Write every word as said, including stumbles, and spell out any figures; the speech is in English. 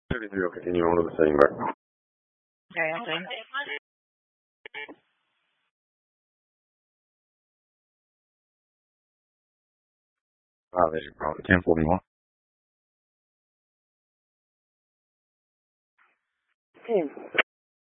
thirty-three, okay, can you hold the setting back? Okay, I'm doing. Ah, there's your problem. ten forty-one. Hmm.